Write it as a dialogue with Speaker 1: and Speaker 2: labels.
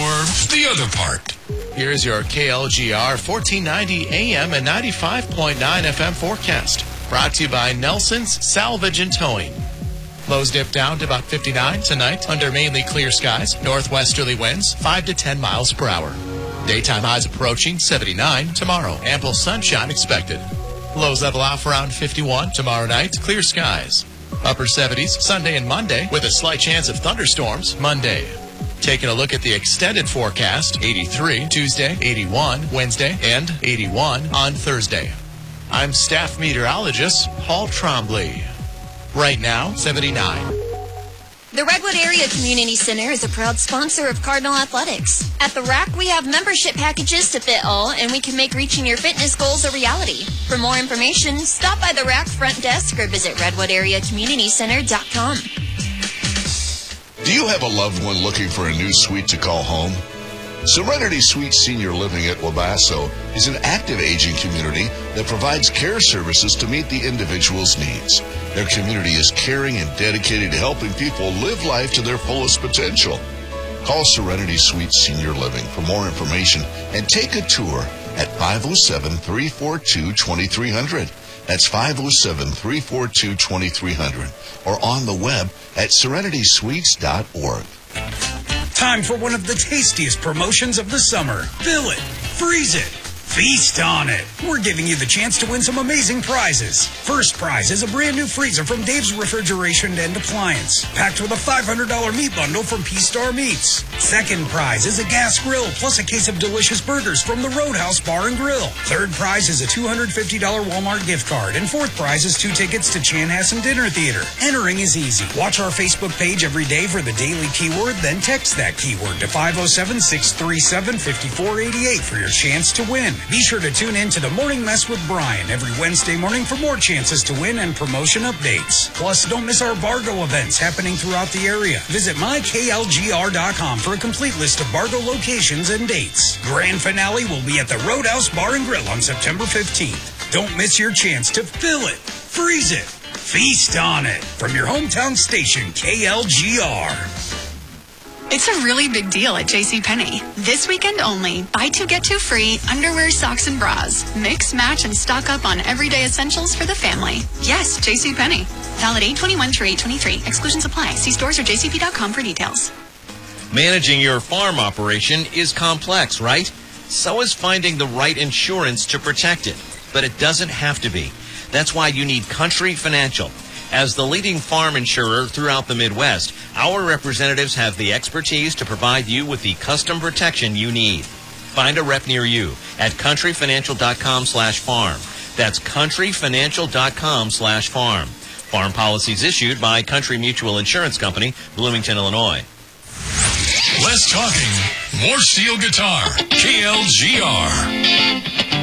Speaker 1: or the other part.
Speaker 2: Here's your KLGR 1490 AM and 95.9 FM forecast. Brought to you by Nelson's Salvage and Towing. Lows dip down to about 59 tonight under mainly clear skies. Northwesterly winds 5 to 10 miles per hour. Daytime highs approaching 79 tomorrow. Ample sunshine expected. Lows level off around 51 tomorrow night. Clear skies. Upper 70s Sunday and Monday with a slight chance of thunderstorms Monday. Taking a look at the extended forecast, 83 Tuesday, 81 Wednesday, and 81 on Thursday. I'm staff meteorologist Paul Trombley. Right now, 79.
Speaker 3: The Redwood Area Community Center is a proud sponsor of Cardinal Athletics. At the RAC, we have membership packages to fit all, and we can make reaching your fitness goals a reality. For more information, stop by the RAC front desk or visit redwoodareacommunitycenter.com.
Speaker 4: Do you have a loved one looking for a new suite to call home? Serenity Suite Senior Living at Wabasso is an active aging community that provides care services to meet the individual's needs. Their community is caring and dedicated to helping people live life to their fullest potential. Call Serenity Suite Senior Living for more information and take a tour at 507-342-2300. That's 507-342-2300 or on the web at serenitysweets.org.
Speaker 5: Time for one of the tastiest promotions of the summer. Fill it, freeze it, feast on it. We're giving you the chance to win some amazing prizes. First prize is a brand new freezer from Dave's Refrigeration and Appliance, packed with a $500 meat bundle from P-Star Meats. Second prize is a gas grill plus a case of delicious burgers from the Roadhouse Bar and Grill. Third prize is a $250 Walmart gift card. And fourth prize is 2 tickets to Chanhassen Dinner Theater. Entering is easy. Watch our Facebook page every day for the daily keyword, then text that keyword to 507-637-5488 for your chance to win. Be sure to tune in to The Morning Mess with Brian every Wednesday morning for more chances to win and promotion updates. Plus, don't miss our Bargo events happening throughout the area. Visit myklgr.com for a complete list of Bargo locations and dates. Grand finale will be at the Roadhouse Bar and Grill on September 15th. Don't miss your chance to fill it, freeze it, feast on it from your hometown station, KLGR.
Speaker 6: It's a really big deal at JCPenney. This weekend only, buy 2 get 2 free underwear, socks, and bras. Mix, match, and stock up on everyday essentials for the family. Yes, JCPenney. Valid 8/21 through 8/23. Exclusions apply. See stores or jcp.com for details.
Speaker 7: Managing your farm operation is complex, right? So is finding the right insurance to protect it. But it doesn't have to be. That's why you need Country Financial. As the leading farm insurer throughout the Midwest, our representatives have the expertise to provide you with the custom protection you need. Find a rep near you at countryfinancial.com/farm. That's countryfinancial.com/farm. Farm policies issued by Country Mutual Insurance Company, Bloomington, Illinois.
Speaker 1: Less talking, more steel guitar. KLGR.